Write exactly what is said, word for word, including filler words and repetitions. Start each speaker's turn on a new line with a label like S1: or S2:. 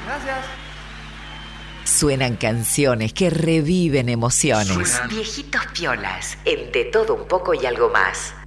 S1: Gracias.
S2: Suenan canciones que reviven emociones.
S1: Suenan.
S2: Viejitos piolas, en De Todo Un Poco y Algo Más.